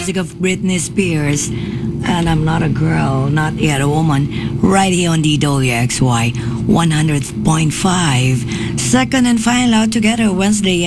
music of Britney Spears. And I'm not a girl, not yet a woman. Right here on DWXY 100.5. Second and final out together Wednesday